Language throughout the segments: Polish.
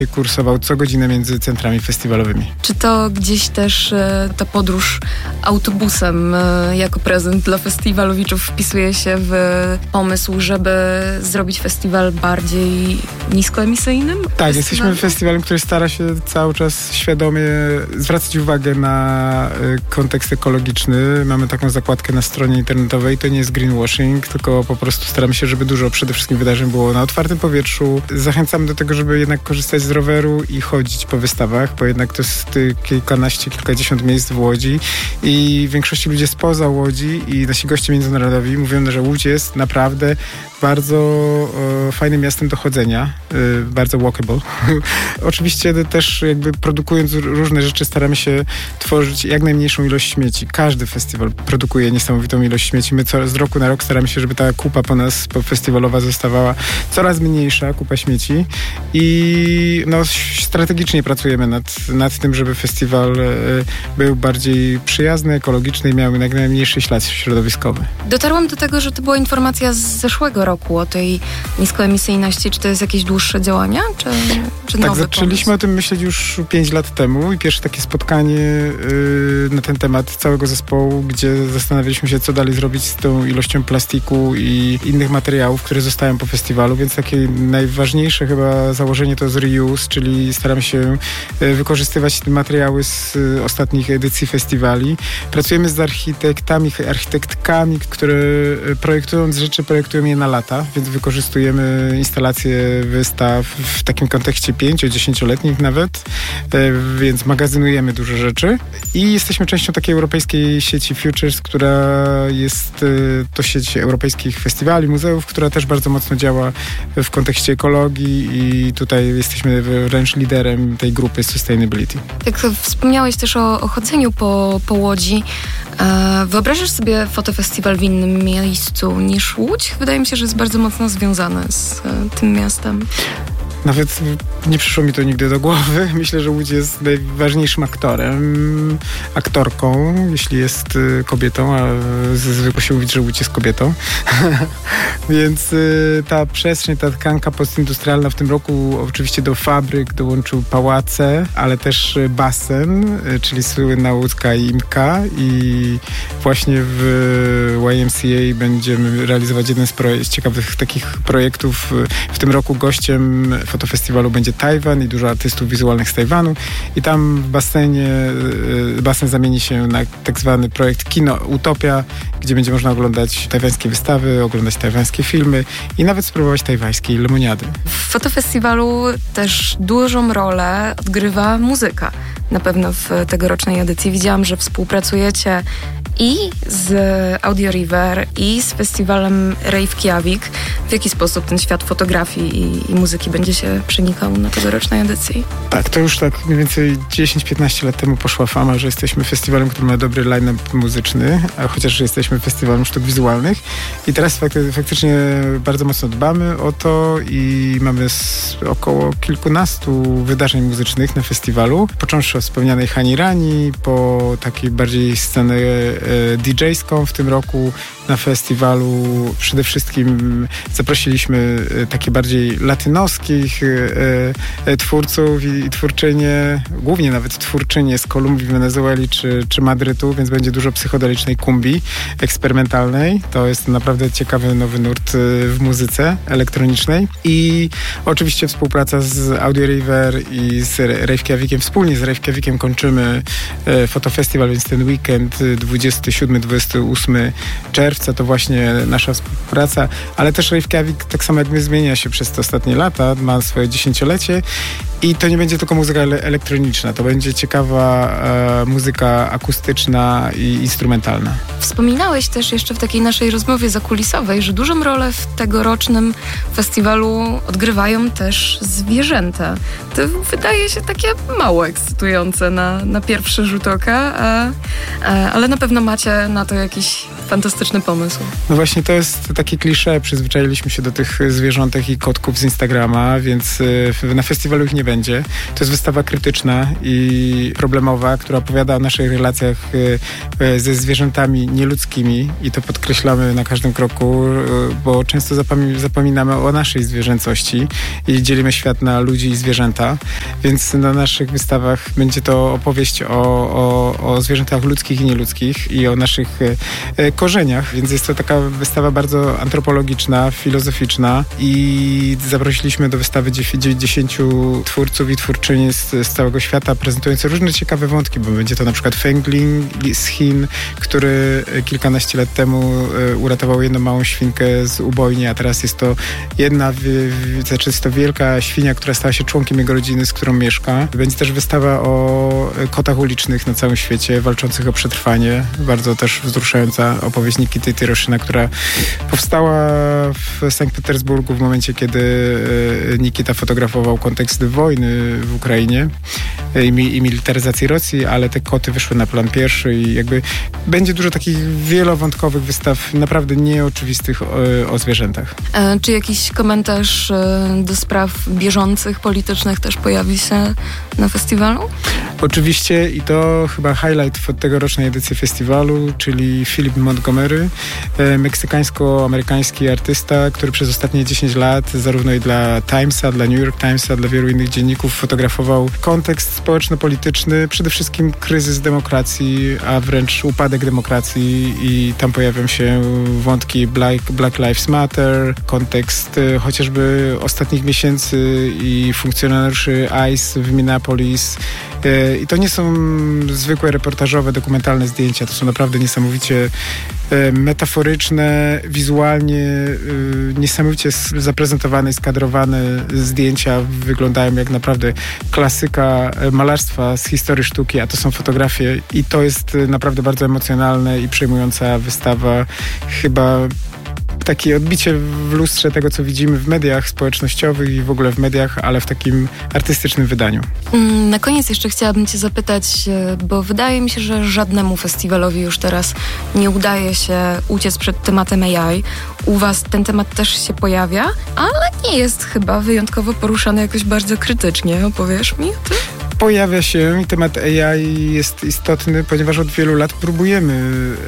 kursował co godzinę między centrami festiwalowymi. Czy to gdzieś też ta podróż autobusem jako prezent dla festiwalowiczów wpisuje się w pomysł, żeby zrobić festiwal bardziej niskoemisyjnym? Tak, jesteśmy festiwalem, który stara się cały czas świadomie zwracać uwagę na kontekst ekologiczny. Mamy taką zakładkę na stronie internetowej. To nie jest greenwashing, tylko po prostu staramy się, żeby dużo przede wszystkim wydarzeń było na otwartym powietrzu. Zachęcamy do tego, żeby jednak korzystać z roweru i chodzić po wystawach, bo jednak to jest kilkanaście, kilkadziesiąt miejsc w Łodzi i w większości ludzie spoza Łodzi i nasi goście międzynarodowi mówią, że Łódź jest naprawdę bardzo fajnym miastem do chodzenia, bardzo walkable. Oczywiście też jakby produkując różne rzeczy staramy się tworzyć jak najmniejszą ilość śmieci. Każdy festiwal produkuje niesamowitą ilość śmieci. My z roku na rok staramy się, żeby ta kupa festiwalowa zostawała coraz mniejsza, kupa śmieci i strategicznie pracujemy nad tym, żeby festiwal był bardziej przyjazny, ekologiczny i miał jak najmniejszy ślad środowiskowy. Dotarłam do tego, że to była informacja z zeszłego roku o tej niskoemisyjności. Czy to jest jakieś dłuższe działania, czy tak, nowy zaczęliśmy pomysł? o tym myśleć już 5 lat temu i pierwsze takie spotkanie na ten temat całego zespołu, gdzie zastanawialiśmy się, co dalej zrobić z tą ilością plastiku i innych materiałów, które zostają po festiwalu, więc takie najważniejsze chyba założenie to jest reuse, czyli staramy się wykorzystywać te materiały z ostatnich edycji festiwali. Pracujemy z architektkami, które projektując rzeczy, projektują je na lata, więc wykorzystujemy instalacje wystaw w takim kontekście 5-10-letnich nawet, więc magazynujemy dużo rzeczy i jesteśmy częścią takiej europejskiej sieci Futures, która jest to sieć europejskich festiwali, muzeów, która też bardzo mocno działa w kontekście ekologii i tutaj jesteśmy wręcz liderem tej grupy Sustainability. Jak wspomniałeś też o chodzeniu po Łodzi, wyobrażasz sobie fotofestiwal w innym miejscu niż Łódź? Wydaje mi się, że jest bardzo mocno związany z tym miastem. Nawet nie przyszło mi to nigdy do głowy. Myślę, że Łódź jest najważniejszym aktorką, jeśli jest kobietą, a zwykło się mówić, że Łódź jest kobietą. Więc ta przestrzeń, ta tkanka postindustrialna w tym roku oczywiście do fabryk dołączył pałace, ale też basen, czyli słynna łódzka IMKA i właśnie w YMCA będziemy realizować jeden z ciekawych takich projektów. W tym roku gościem fotofestiwalu będzie Tajwan i dużo artystów wizualnych z Tajwanu i tam w basen zamieni się na tak zwany projekt Kino Utopia, gdzie będzie można oglądać tajwańskie wystawy, oglądać tajwańskie filmy i nawet spróbować tajwańskiej lemoniady. W fotofestiwalu też dużą rolę odgrywa muzyka. Na pewno w tegorocznej edycji widziałam, że współpracujecie i z Audio River, i z festiwalem Reykjavik. W jaki sposób ten świat fotografii i muzyki będzie się przenikał na tegorocznej edycji? Tak, to już tak mniej więcej 10-15 lat temu poszła fama, że jesteśmy festiwalem, który ma dobry line-up muzyczny, a chociaż jesteśmy festiwalem sztuk wizualnych. I teraz faktycznie bardzo mocno dbamy o to i mamy około kilkunastu wydarzeń muzycznych na festiwalu. Począwszy od wspomnianej Hani Rani, po takiej bardziej scenę DJ-ską w tym roku na festiwalu. Przede wszystkim zaprosiliśmy takie bardziej latynoskich twórców i twórczynie, głównie nawet twórczynie z Kolumbii, Wenezueli czy Madrytu, więc będzie dużo psychodelicznej kumbi eksperymentalnej. To jest naprawdę ciekawy nowy nurt w muzyce elektronicznej. I oczywiście współpraca z Audio River i z Reykjavikiem. Wspólnie z Reykjavikiem kończymy fotofestiwal, więc ten weekend 27-28 czerwca to właśnie nasza współpraca, ale też Reykjavik, tak samo jak my, zmienia się przez te ostatnie lata, ma swoje 10-lecie i to nie będzie tylko muzyka elektroniczna, to będzie ciekawa muzyka akustyczna i instrumentalna. Wspominałeś też jeszcze w takiej naszej rozmowie zakulisowej, że dużą rolę w tegorocznym festiwalu odgrywają też zwierzęta. To wydaje się takie mało ekscytujące na pierwszy rzut oka, ale na pewno macie na to jakiś fantastyczny pomysł. No właśnie, to jest takie klisze, przyzwyczailiśmy się do tych zwierzątek i kotków z Instagrama, więc na festiwalu ich nie będzie. będzie. To jest wystawa krytyczna i problemowa, która opowiada o naszych relacjach ze zwierzętami nieludzkimi i to podkreślamy na każdym kroku, bo często zapominamy o naszej zwierzęcości i dzielimy świat na ludzi i zwierzęta, więc na naszych wystawach będzie to opowieść o zwierzętach ludzkich i nieludzkich i o naszych korzeniach, więc jest to taka wystawa bardzo antropologiczna, filozoficzna i zaprosiliśmy do wystawy 10 twórców i twórczyni z całego świata, prezentujących różne ciekawe wątki, bo będzie to na przykład Feng Ling z Chin, który kilkanaście lat temu uratował jedną małą świnkę z ubojni, a teraz jest to jest to wielka świnia, która stała się członkiem jego rodziny, z którą mieszka. Będzie też wystawa o kotach ulicznych na całym świecie, walczących o przetrwanie. Bardzo też wzruszająca opowieść Nikity Tiroszyna, która powstała w Sankt Petersburgu w momencie, kiedy Nikita fotografował kontekst wojny w Ukrainie i militaryzacji Rosji, ale te koty wyszły na plan pierwszy i jakby będzie dużo takich wielowątkowych wystaw, naprawdę nieoczywistych o zwierzętach. Czy jakiś komentarz do spraw bieżących, politycznych też pojawi się na festiwalu? Oczywiście i to chyba highlight tegorocznej edycji festiwalu, czyli Philip Montgomery, meksykańsko-amerykański artysta, który przez ostatnie 10 lat zarówno i dla Timesa, dla New York Timesa, dla wielu innych dzienników fotografował kontekst społeczno-polityczny, przede wszystkim kryzys demokracji, a wręcz upadek demokracji i tam pojawią się wątki Black Lives Matter, kontekst chociażby ostatnich miesięcy i funkcjonariuszy ICE w Minneapolis. I to nie są zwykłe reportażowe, dokumentalne zdjęcia, to są naprawdę niesamowicie metaforyczne, wizualnie niesamowicie zaprezentowane i skadrowane zdjęcia. Wyglądają jak naprawdę klasyka malarstwa z historii sztuki, a to są fotografie i to jest naprawdę bardzo emocjonalne i przejmująca wystawa. Chyba takie odbicie w lustrze tego, co widzimy w mediach społecznościowych i w ogóle w mediach, ale w takim artystycznym wydaniu. Na koniec jeszcze chciałabym cię zapytać, bo wydaje mi się, że żadnemu festiwalowi już teraz nie udaje się uciec przed tematem AI. U was ten temat też się pojawia, ale nie jest chyba wyjątkowo poruszany jakoś bardzo krytycznie. Opowiesz mi o tym? Pojawia się i temat AI jest istotny, ponieważ od wielu lat próbujemy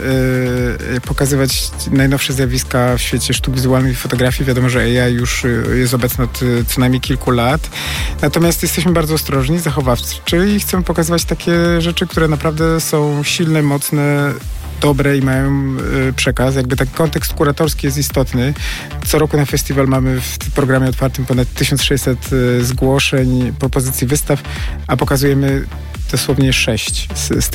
pokazywać najnowsze zjawiska w świecie sztuk wizualnych i fotografii. Wiadomo, że AI już jest obecny od co najmniej kilku lat. Natomiast jesteśmy bardzo ostrożni, zachowawczy i chcemy pokazywać takie rzeczy, które naprawdę są silne, mocne, dobre i mają przekaz. Jakby taki kontekst kuratorski jest istotny. Co roku na festiwal mamy w programie otwartym ponad 1600 zgłoszeń, propozycji wystaw, a pokazujemy dosłownie 6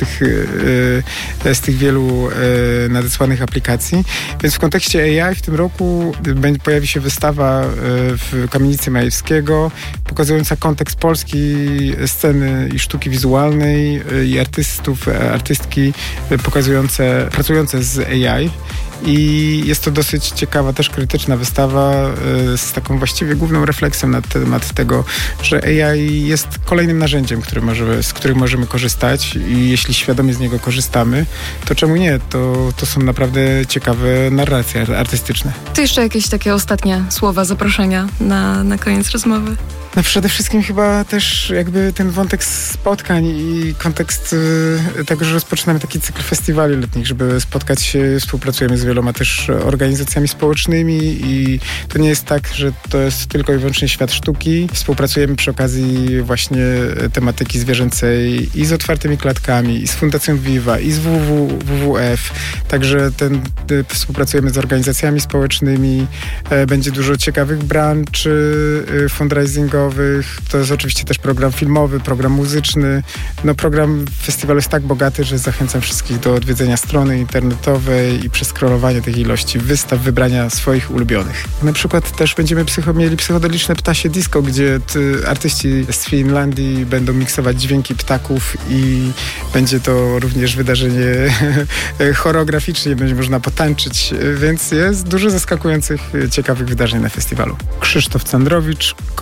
z tych wielu nadesłanych aplikacji. Więc w kontekście AI w tym roku pojawi się wystawa w Kamienicy Majewskiego pokazująca kontekst polskiej sceny i sztuki wizualnej i artystki pracujące z AI. I jest to dosyć ciekawa, też krytyczna wystawa z taką właściwie główną refleksją na temat tego, że AI jest kolejnym narzędziem, z którym możemy korzystać i jeśli świadomie z niego korzystamy, to czemu nie? To są naprawdę ciekawe narracje artystyczne. To jeszcze jakieś takie ostatnie słowa zaproszenia na koniec rozmowy? No przede wszystkim chyba też jakby ten wątek spotkań i kontekst tego, że rozpoczynamy taki cykl festiwali letnich, żeby spotkać się, współpracujemy z wieloma też organizacjami społecznymi i to nie jest tak, że to jest tylko i wyłącznie świat sztuki. Współpracujemy przy okazji właśnie tematyki zwierzęcej i z Otwartymi Klatkami, i z Fundacją Viva, i z WWF. Także współpracujemy z organizacjami społecznymi. Będzie dużo ciekawych branż fundraisingowych. To jest oczywiście też program filmowy, program muzyczny. No program festiwalu jest tak bogaty, że zachęcam wszystkich do odwiedzenia strony internetowej i przeskrolowania tych ilości wystaw, wybrania swoich ulubionych. Na przykład też będziemy mieli psychodeliczne ptasie disco, gdzie artyści z Finlandii będą miksować dźwięki ptaków i będzie to również wydarzenie choreograficznie, będzie można potańczyć, więc jest dużo zaskakujących, ciekawych wydarzeń na festiwalu. Krzysztof Candrowicz, kolektyw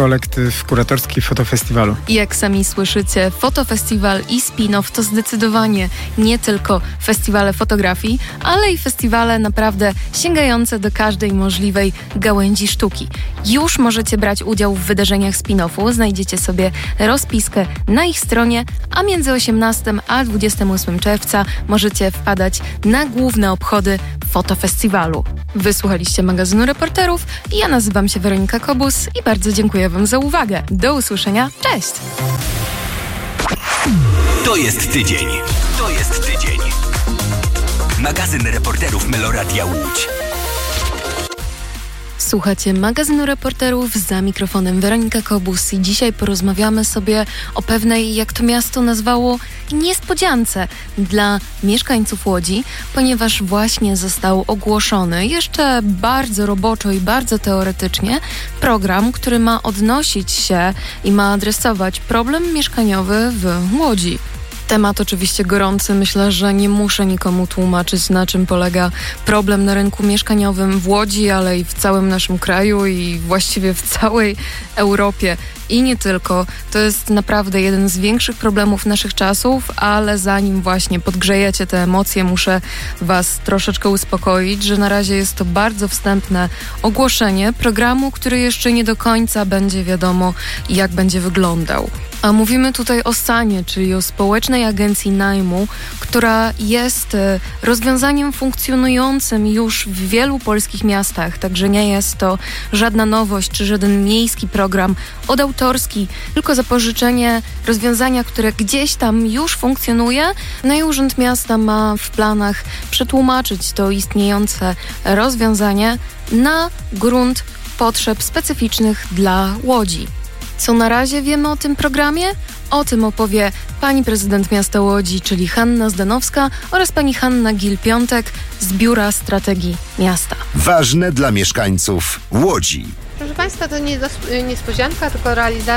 w kuratorskiej fotofestiwalu. Jak sami słyszycie, fotofestiwal i spin-off to zdecydowanie nie tylko festiwale fotografii, ale i festiwale naprawdę sięgające do każdej możliwej gałęzi sztuki. Już możecie brać udział w wydarzeniach spin-offu, znajdziecie sobie rozpiskę na ich stronie, a między 18 a 28 czerwca możecie wpadać na główne obchody fotofestiwalu. Wysłuchaliście magazynu Reporterów. Ja nazywam się Weronika Kobus i bardzo dziękuję Wam za uwagę. Do usłyszenia. Cześć! To jest tydzień. Magazyn Reporterów Meloradia Łódź. Słuchacie magazynu Reporterów, za mikrofonem Weronika Kobus i dzisiaj porozmawiamy sobie o pewnej, jak to miasto nazwało, niespodziance dla mieszkańców Łodzi, ponieważ właśnie został ogłoszony jeszcze bardzo roboczo i bardzo teoretycznie program, który ma odnosić się i ma adresować problem mieszkaniowy w Łodzi. Temat oczywiście gorący. Myślę, że nie muszę nikomu tłumaczyć, na czym polega problem na rynku mieszkaniowym w Łodzi, ale i w całym naszym kraju i właściwie w całej Europie. I nie tylko. To jest naprawdę jeden z większych problemów naszych czasów, ale zanim właśnie podgrzejecie te emocje, muszę Was troszeczkę uspokoić, że na razie jest to bardzo wstępne ogłoszenie programu, który jeszcze nie do końca będzie wiadomo, jak będzie wyglądał. A mówimy tutaj o SAN-ie, czyli o Społecznej Agencji Najmu, która jest rozwiązaniem funkcjonującym już w wielu polskich miastach, także nie jest to żadna nowość czy żaden miejski program odautorski, tylko zapożyczenie rozwiązania, które gdzieś tam już funkcjonuje. No i Urząd Miasta ma w planach przetłumaczyć to istniejące rozwiązanie na grunt potrzeb specyficznych dla Łodzi. Co na razie wiemy o tym programie? O tym opowie pani prezydent miasta Łodzi, czyli Hanna Zdanowska, oraz pani Hanna Gil-Piątek z Biura Strategii Miasta. Ważne dla mieszkańców Łodzi. Proszę Państwa, to nie niespodzianka, tylko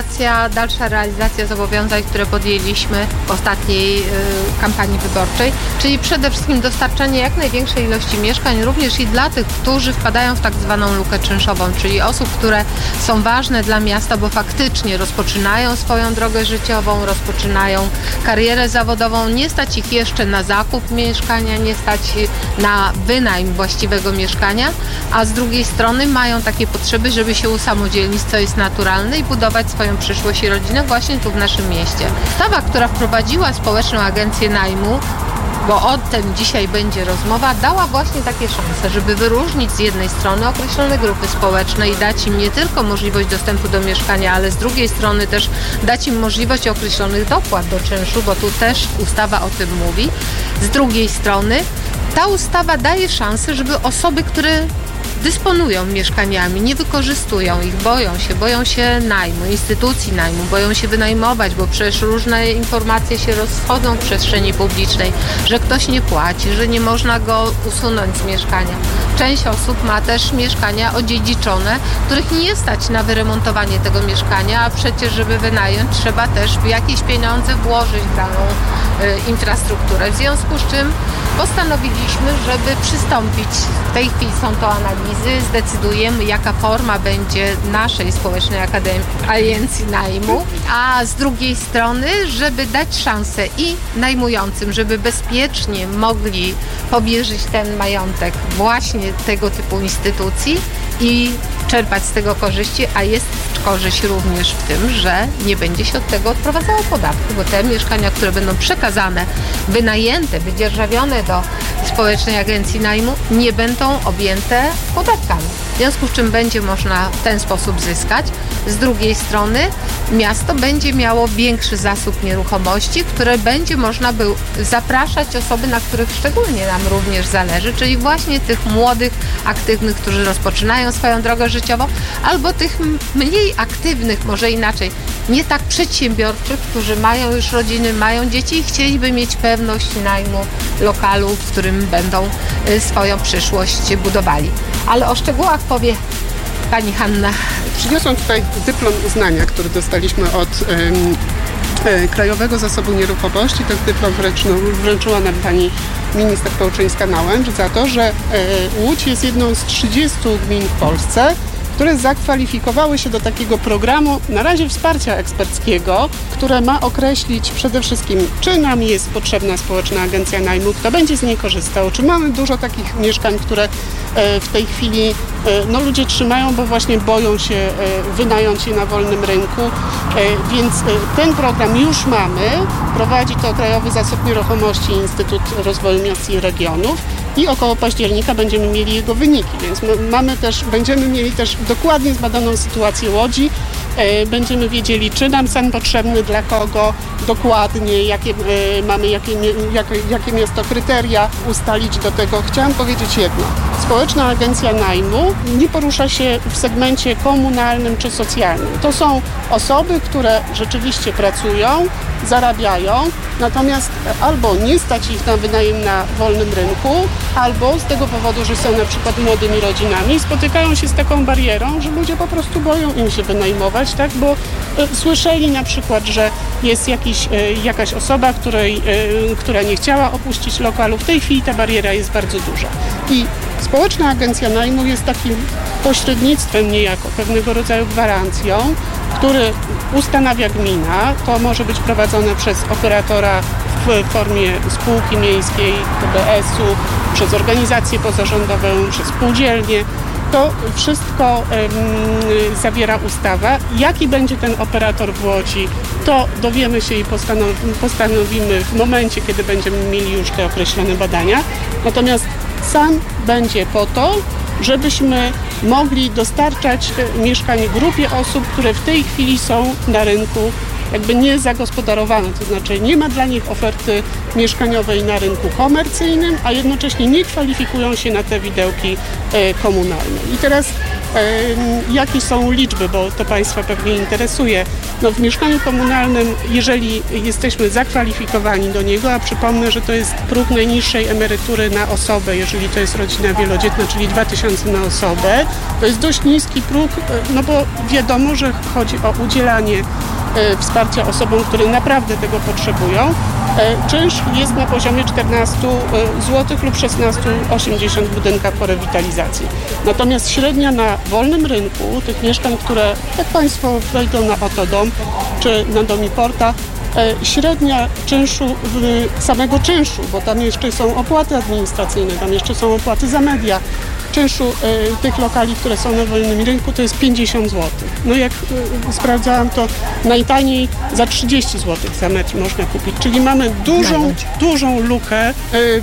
dalsza realizacja zobowiązań, które podjęliśmy w ostatniej kampanii wyborczej, czyli przede wszystkim dostarczanie jak największej ilości mieszkań, również i dla tych, którzy wpadają w tak zwaną lukę czynszową, czyli osób, które są ważne dla miasta, bo faktycznie rozpoczynają swoją drogę życiową, rozpoczynają karierę zawodową, nie stać ich jeszcze na zakup mieszkania, nie stać na wynajem właściwego mieszkania, a z drugiej strony mają takie potrzeby, żeby się usamodzielnić, co jest naturalne, i budować swoją przyszłość i rodzinę właśnie tu w naszym mieście. Ustawa, która wprowadziła Społeczną Agencję Najmu, bo o tym dzisiaj będzie rozmowa, dała właśnie takie szanse, żeby wyróżnić z jednej strony określone grupy społeczne i dać im nie tylko możliwość dostępu do mieszkania, ale z drugiej strony też dać im możliwość określonych dopłat do czynszu, bo tu też ustawa o tym mówi. Z drugiej strony ta ustawa daje szansę, żeby osoby, które dysponują mieszkaniami, nie wykorzystują ich, boją się najmu, instytucji najmu, boją się wynajmować, bo przecież różne informacje się rozchodzą w przestrzeni publicznej, że ktoś nie płaci, że nie można go usunąć z mieszkania. Część osób ma też mieszkania odziedziczone, których nie stać na wyremontowanie tego mieszkania, a przecież żeby wynająć, trzeba też jakieś pieniądze włożyć w daną infrastrukturę. W związku z czym postanowiliśmy, żeby przystąpić, w tej chwili są to analizy, zdecydujemy, jaka forma będzie naszej Społecznej Agencji Najmu, a z drugiej strony, żeby dać szansę i najmującym, żeby bezpiecznie mogli powierzyć ten majątek właśnie tego typu instytucji i czerpać z tego korzyści, a jest korzyść również w tym, że nie będzie się od tego odprowadzało podatku, bo te mieszkania, które będą przekazane, wynajęte, wydzierżawione do Społecznej Agencji Najmu, nie będą objęte podatkami. W związku z czym będzie można w ten sposób zyskać. Z drugiej strony miasto będzie miało większy zasób nieruchomości, które będzie można zapraszać osoby, na których szczególnie nam również zależy, czyli właśnie tych młodych, aktywnych, którzy rozpoczynają swoją drogę życiową, albo tych mniej aktywnych, może inaczej, nie tak przedsiębiorczych, którzy mają już rodziny, mają dzieci i chcieliby mieć pewność najmu lokalu, w którym będą swoją przyszłość budowali. Ale o szczegółach powie pani Hanna. Przyniosłam tutaj dyplom uznania, który dostaliśmy od Krajowego Zasobu Nieruchomości. Ten dyplom wręczyła nam pani minister Pełczyńska-Nałęcz za to, że Łódź jest jedną z 30 gmin w Polsce, które zakwalifikowały się do takiego programu, na razie wsparcia eksperckiego, które ma określić przede wszystkim, czy nam jest potrzebna społeczna agencja najmu, kto będzie z niej korzystał, czy mamy dużo takich mieszkań, które w tej chwili ludzie trzymają, bo właśnie boją się wynająć je na wolnym rynku, więc ten program już mamy, prowadzi to Krajowy Zasób Nieruchomości i Instytut Rozwoju Miast i Regionów i około października będziemy mieli jego wyniki, więc będziemy mieli też dokładnie zbadaną sytuację Łodzi, będziemy wiedzieli, czy nam SAN potrzebny, dla kogo, dokładnie, jakie miasto kryteria ustalić do tego. Chciałam powiedzieć jedno. Społeczna agencja najmu nie porusza się w segmencie komunalnym czy socjalnym. To są osoby, które rzeczywiście pracują, zarabiają, natomiast albo nie stać ich na wynajem na wolnym rynku, albo z tego powodu, że są na przykład młodymi rodzinami, spotykają się z taką barierą, że ludzie po prostu boją im się wynajmować, tak? Bo słyszeli na przykład, że jest jakaś osoba, która nie chciała opuścić lokalu. W tej chwili ta bariera jest bardzo duża. I społeczna agencja najmu jest takim pośrednictwem niejako, pewnego rodzaju gwarancją, który ustanawia gmina. To może być prowadzone przez operatora w formie spółki miejskiej, TBS-u, przez organizację pozarządową, przez spółdzielnię. To wszystko zawiera ustawa. Jaki będzie ten operator w Łodzi, to dowiemy się i postanowimy w momencie, kiedy będziemy mieli już te określone badania. Natomiast SAN będzie po to, żebyśmy mogli dostarczać mieszkań grupie osób, które w tej chwili są na rynku jakby niezagospodarowane, to znaczy nie ma dla nich oferty mieszkaniowej na rynku komercyjnym, a jednocześnie nie kwalifikują się na te widełki komunalne. I teraz jakie są liczby, bo to Państwa pewnie interesuje. W mieszkaniu komunalnym, jeżeli jesteśmy zakwalifikowani do niego, a przypomnę, że to jest próg najniższej emerytury na osobę, jeżeli to jest rodzina wielodzietna, czyli 2000 na osobę, to jest dość niski próg, bo wiadomo, że chodzi o udzielanie wsparcia osobom, które naprawdę tego potrzebują. Czynsz jest na poziomie 14 zł lub 16,80 budynka po rewitalizacji. Natomiast średnia na wolnym rynku tych mieszkań, które jak Państwo wejdą na Otodom czy na Domiporta, średnia czynszu, samego czynszu, bo tam jeszcze są opłaty administracyjne, tam jeszcze są opłaty za media, czynszu tych lokali, które są na wolnym rynku, to jest 50 zł. Jak sprawdzałam, to najtaniej za 30 zł za metr można kupić. Czyli mamy dużą lukę,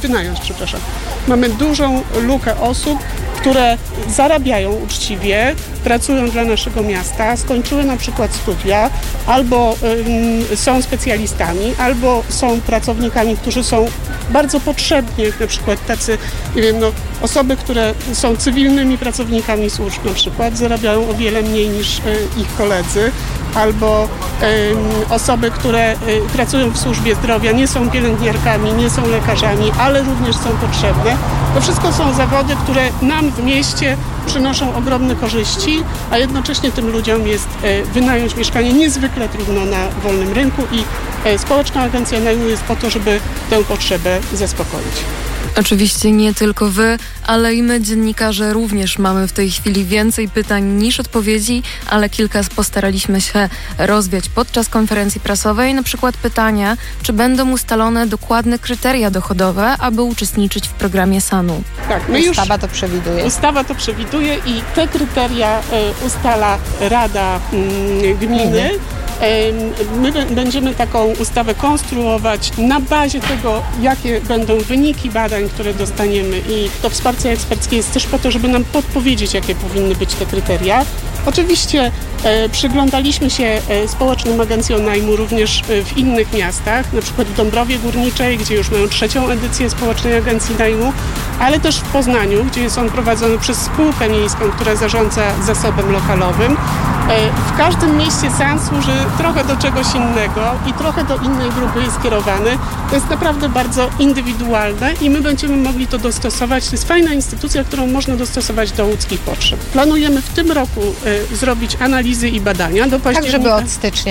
mamy dużą lukę osób, które zarabiają uczciwie, pracują dla naszego miasta, skończyły na przykład studia, albo są specjalistami, albo są pracownikami, którzy są bardzo potrzebni, jak na przykład tacy, osoby, które są cywilnymi pracownikami służb na przykład, zarabiają o wiele mniej niż ich koledzy, albo osoby, które pracują w służbie zdrowia, nie są pielęgniarkami, nie są lekarzami, ale również są potrzebne. To wszystko są zawody, które nam w mieście przynoszą ogromne korzyści, a jednocześnie tym ludziom jest wynająć mieszkanie niezwykle trudno na wolnym rynku i Społeczna Agencja Najmu jest po to, żeby tę potrzebę zaspokoić. Oczywiście nie tylko wy, ale i my, dziennikarze, również mamy w tej chwili więcej pytań niż odpowiedzi, ale kilka postaraliśmy się rozwiać podczas konferencji prasowej. Na przykład pytania, czy będą ustalone dokładne kryteria dochodowe, aby uczestniczyć w programie SAN-u. Tak, Ustawa to przewiduje. Ustawa to przewiduje i te kryteria ustala Rada Gminy. My będziemy taką ustawę konstruować na bazie tego, jakie będą wyniki badań, które dostaniemy, i to wsparcie eksperckie jest też po to, żeby nam podpowiedzieć, jakie powinny być te kryteria. Oczywiście przyglądaliśmy się społecznym agencjom najmu również w innych miastach, na przykład w Dąbrowie Górniczej, gdzie już mają 3. edycję społecznej agencji najmu, ale też w Poznaniu, gdzie jest on prowadzony przez spółkę miejską, która zarządza zasobem lokalowym. W każdym mieście SAN służy trochę do czegoś innego i trochę do innej grupy jest skierowany. To jest naprawdę bardzo indywidualne i my będziemy mogli to dostosować. To jest fajna instytucja, którą można dostosować do łódzkich potrzeb. Planujemy w tym roku zrobić analizy i badania do października. Tak, żeby od stycznia.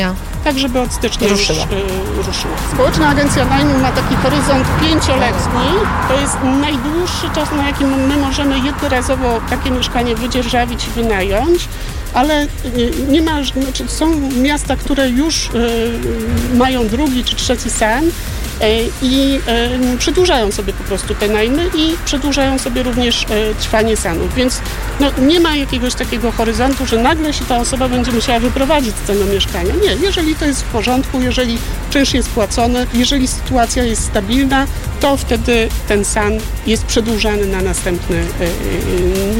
tak żeby od stycznia ruszyła. Społeczna Agencja Najmu ma taki horyzont 5-letni. To jest najdłuższy czas, na jakim my możemy jednorazowo takie mieszkanie wydzierżawić i wynająć, ale nie ma, znaczy są miasta, które już mają drugi czy trzeci sen i przedłużają sobie po prostu te najmy i przedłużają sobie również trwanie sanów, więc nie ma jakiegoś takiego horyzontu, że nagle się ta osoba będzie musiała wyprowadzić z tego mieszkania. Nie, jeżeli to jest w porządku, jeżeli czynsz jest płacony, jeżeli sytuacja jest stabilna, to wtedy ten san jest przedłużany na następny